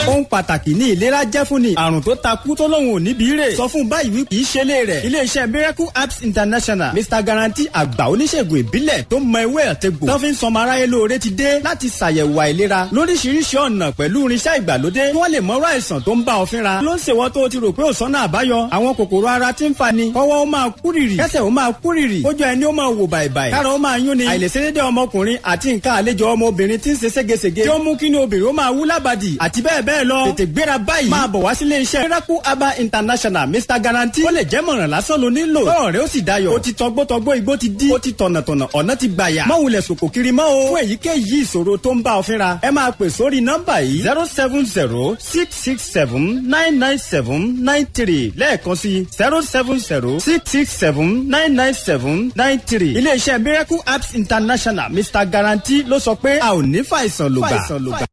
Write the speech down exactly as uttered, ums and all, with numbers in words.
ohun pàtàkì ní ìlera jẹ́ fún ni. àrùn tó takú tó lóun ò níbi rè. sọ fún báyìí wí kì í ṣe lé rẹ̀. iléeṣẹ́ Miracle Apps International Mister Guarantee àgbà oníṣègùn ìbílẹ̀ tó mọ ewé àtegbò. tó fi ń sọmọ aráyé lóore ti dé láti ṣàyẹ̀wò àìlera lóríṣiríṣi ọ̀nà pẹ̀lú irinṣẹ́ ìgbàlódé. wọ́n lè mọ̀rọ̀ àìsàn tó ń bá ọ fínra. ló ń ṣèwọ́ tó o ti rò pé ò sọ́nà àbáyọ. àwọn kòkòrò ara ti ń fa ni. kọ́wọ́ ó máa kúrìrì. kẹ́sẹ̀ ó máa kúrìrì. kójú ẹni ó máa wò bàìbàì. kára ó máa yún ni. àìlèṣedédé ọmọkùnrin àti nǹkan àlejò ọmọbìnrin ti ń ṣe ségesège. tí ó mú kí ni obìnrin ó máa wú lábàdì àti bẹ́ẹ̀ bẹ́ẹ̀ lọ. tètè gbéra báyìí. máa bọ̀ wá sílé iṣẹ́ Miracle Herbal International Mister Guarantee. ó lè jẹ́ mọ̀ràn lásán ló nílò. tọ́rọ̀ rẹ ó sì dayọ̀. ó ti tọgbọ́tọgbọ́ igbó ti dí. ó ti tọ̀nàtọ̀nà ọ̀nà ti gbàyà. má wulẹ̀ sòkò kiri mọ́ o. fún èyíkéyìí ìṣòro tó ń bá ọ fínra. ẹ máa pè sórí nọ́mbà yìí zero seven zero six six seven nine nine seven nine three lẹ́ẹ̀kan sí zero seven zero six six seven nine nine seven nine three. iléeṣẹ́ Miracle Apps International Mister Guarantee ló sọ pé a ò ní fàìsàn lògbà.